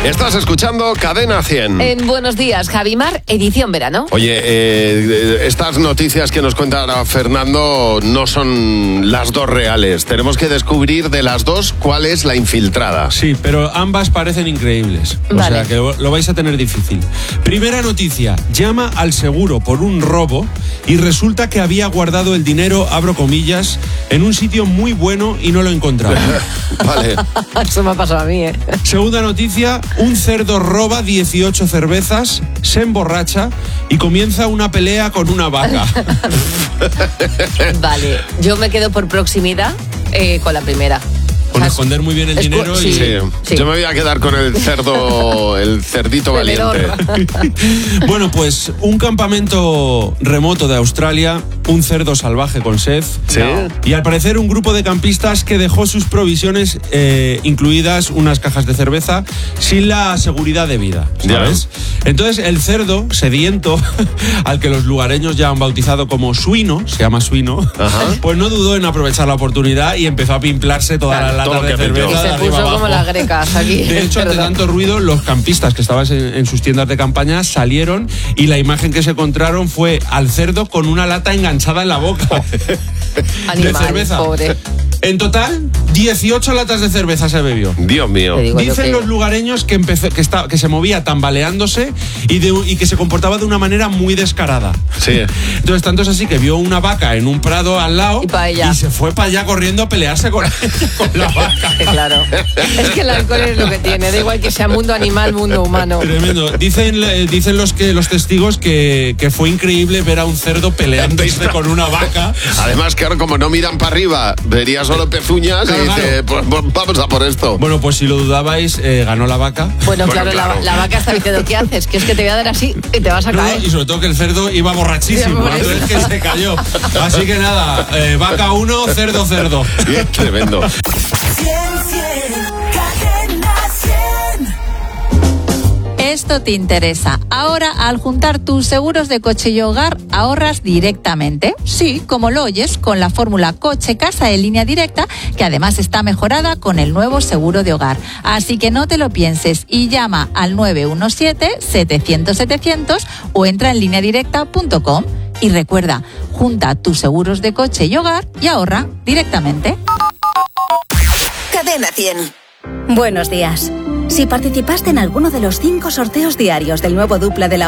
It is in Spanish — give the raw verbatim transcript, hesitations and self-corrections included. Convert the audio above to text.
Estás escuchando Cadena cien. En Buenos Días, Javimar, edición verano. Oye, eh, estas noticias que nos cuenta ahora Fernando no son las dos reales. Tenemos que descubrir de las dos cuál es la infiltrada. Sí, pero ambas parecen increíbles. O Vale. sea que lo, lo vais a tener difícil. Primera noticia. Llama al seguro por un robo y resulta que había guardado el dinero, abro comillas, en un sitio muy bueno y no lo encontraba. Vale. Eso me ha pasado a mí, ¿eh? Segunda noticia. Un cerdo roba dieciocho cervezas, se emborracha y comienza una pelea con una vaca. Vale, yo me quedo por proximidad eh, con la primera. Con O sea, esconder muy bien el escu- dinero y... sí. Sí. Sí. Yo me voy a quedar con el cerdo, el cerdito Peleador. valiente. Bueno, pues un campamento remoto de Australia, un cerdo salvaje con sed. Sí. Y al parecer un grupo de campistas que dejó sus provisiones, eh, incluidas unas cajas de cerveza, sin la seguridad debida, ¿sabes? Entonces el cerdo sediento, al que los lugareños ya han bautizado como suino, se llama suino, Ajá. pues no dudó en aprovechar la oportunidad y empezó a pimplarse todas Claro, las todo latas lo de que pilló. cerveza. Y de se arriba puso abajo. como las grecas aquí. De hecho, ante Perdón. tanto ruido, los campistas que estaban en, en sus tiendas de campaña salieron y la imagen que se encontraron fue al cerdo con una lata enganchada en la boca Animal, de cerveza. pobre. En total, dieciocho latas de cerveza se bebió. Dios mío. Te digo yo Dicen que- los lugareños que, empezó, que, está, que se movía tambaleándose y, de, y que se comportaba de una manera muy descarada. Sí. Entonces, tanto es así que vio una vaca en un prado al lado Y pa' allá. se fue para allá corriendo a pelearse con, con la vaca. Que claro. Es que el alcohol es lo que tiene. Da igual que sea mundo animal, mundo humano. Tremendo. Dicen, eh, dicen los que los testigos que, que fue increíble ver a un cerdo peleándose con una vaca. Además, claro, como no miran para arriba, vería solo pezuñas Claro, y dice, pues, pues vamos a por esto. Bueno, pues si lo dudabais, eh, ganó la vaca. Bueno, Bueno, claro, claro. La, la vaca está diciendo, ¿qué haces? Que es que te voy a dar así y te vas a No, caer. y sobre todo que el cerdo iba borrachísimo, Sí, por eso. entonces que se cayó. Así que nada, eh, vaca uno, cerdo, cerdo. Bien, tremendo. Esto te interesa. Ahora, al juntar tus seguros de coche y hogar, ahorras directamente. Sí, como lo oyes, con la fórmula coche-casa en línea directa, que además está mejorada con el nuevo seguro de hogar. Así que no te lo pienses y llama al nueve uno siete, setecientos, setecientos o entra en línea directa punto com. Y recuerda, junta tus seguros de coche y hogar y ahorra directamente. Cadena cien. Buenos días. Si participaste en alguno de los cinco sorteos diarios del nuevo Dupla de la